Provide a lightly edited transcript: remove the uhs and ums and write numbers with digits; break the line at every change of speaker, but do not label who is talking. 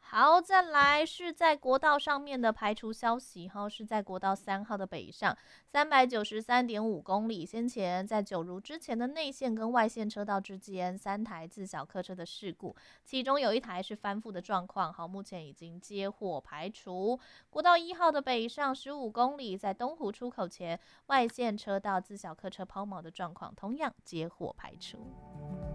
好，再来是在国道上面的排除消息哈，是在国道3号的北上393.5公里，先前在九如之前的内线跟外线车道之间3台自小客车的事故，其中有一台是翻覆的状况，好，目前已经接获排除。国道1号的北上15公里，在东湖出口前外线车道自小客车抛锚的状况，同样接获排除。